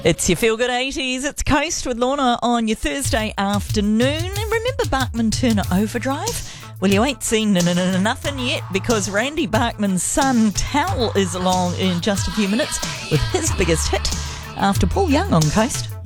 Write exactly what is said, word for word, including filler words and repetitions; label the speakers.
Speaker 1: It's your Feel Good eighties. It's Coast with Lorna on your Thursday afternoon. And remember Bachman Turner Overdrive? Well, you ain't seen n- n- n- nothing yet because Randy Bachman's son, Tal, is along in just a few minutes with his biggest hit after Paul Young on Coast.